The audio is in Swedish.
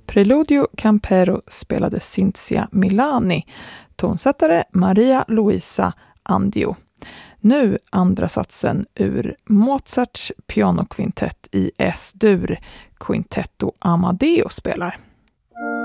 Preludio Campero spelade Cinzia Milani, tonsättare Maria Luisa Andio. Nu andra satsen ur Mozarts pianokvintett i S-dur, Quintetto Amadeo spelar.